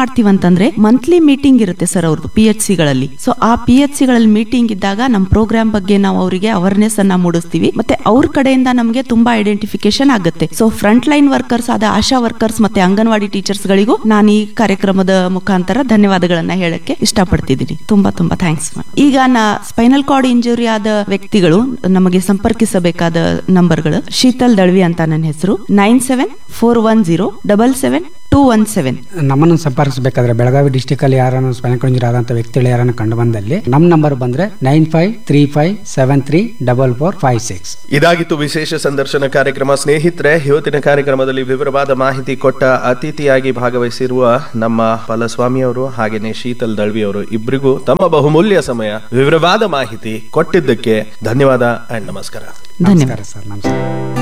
ಅಂತಂದ್ರೆ ಮಂತ್ಲಿ ಮೀಟಿಂಗ್ ಇರುತ್ತೆ ಸರ್ ಅವ್ರದ್ದು PHC ಗಳಲ್ಲಿ. ಸೊ ಆ PHC ಗಳಲ್ಲಿ ಮೀಟಿಂಗ್ ಇದ್ದಾಗ ನಮ್ಮ ಪ್ರೋಗ್ರಾಮ್ ಬಗ್ಗೆ ನಾವು ಅವರಿಗೆ ಅವೇರ್ನೆಸ್ ಅನ್ನ ಮೂಡಿಸ್ತೀವಿ. ಮತ್ತೆ ಅವ್ರ ಕಡೆಯಿಂದ ನಮಗೆ ತುಂಬಾ ಐಡೆಂಟಿಫಿಕೇಶನ್ ಆಗುತ್ತೆ. ಸೊ ಫ್ರಂಟ್ ಲೈನ್ ವರ್ಕರ್ಸ್ ಆದ ಆಶಾ ವರ್ಕರ್ಸ್ ಮತ್ತೆ ಅಂಗನವಾಡಿ ಟೀಚರ್ಸ್ ಗಳಿಗೂ ನಾನು ಈ ಕಾರ್ಯಕ್ರಮದ ಮುಖಾಂತರ ಧನ್ಯವಾದಗಳನ್ನ ಹೇಳಕ್ಕೆ ಇಷ್ಟಪಡ್ತಿದ್ದೀನಿ. ತುಂಬಾ ತುಂಬಾ ಥ್ಯಾಂಕ್ಸ್. ಈಗ ಸ್ಪೈನಲ್ ಕಾರ್ಡ್ ಇಂಜುರಿ ಆದ ವ್ಯಕ್ತಿಗಳು ನಮಗೆ ಸಂಪರ್ಕಿಸಬೇಕಾದ ನಂಬರ್ಗಳು ಶೀತಲ್ ದಳ್ವಿ ಅಂತ ನನ್ನ ಹೆಸರು 9741077217. ನಮ್ಮನ್ನು ಸಂಪರ್ಕಿಸಬೇಕಾದ್ರೆ ಬೆಳಗಾವಿ ಡಿಸ್ಟಿಕ್ ಅಲ್ಲಿ ಯಾರನ್ನು ಸ್ಪೈನಲ್ ಕಾರ್ಡ್ ಇಂಜುರಿ ಆದಂತ ವ್ಯಕ್ತಿಗಳು ಯಾರನ್ನು ಕಂಡು ಬಂದಲ್ಲಿ ನಮ್ಮ ನಂಬರ್ ಬಂದ್ರೆ 9535734456. ಇದಾಗಿತ್ತು ವಿಶೇಷ ಸಂದರ್ಶನ ಕಾರ್ಯಕ್ರಮ. ಸ್ನೇಹಿತರೆ, ಇವತ್ತಿನ ಕಾರ್ಯಕ್ರಮದಲ್ಲಿ ವಿವರವಾದ ಮಾಹಿತಿ ಕೊಟ್ಟ ಅತಿಥಿಯಾಗಿ ಭಾಗವಹಿಸಿರುವ ನಮ್ಮ ಫಲಸ್ವಾಮಿ ಅವರು ಹಾಗೇನೆ ಶೀತಲ್ ದಳ್ವಿ ಅವರು ಇಬ್ಬರಿಗೂ ತಮ್ಮ ಬಹುಮೂಲ್ಯ ಸಮಯ ವಿವರವಾದ ಮಾಹಿತಿ ಕೊಟ್ಟಿದ್ದಕ್ಕೆ ಧನ್ಯವಾದ ಅಂಡ್ ನಮಸ್ಕಾರ. ಧನ್ಯವಾದ ಸರ್. ನಮಸ್ಕಾರ.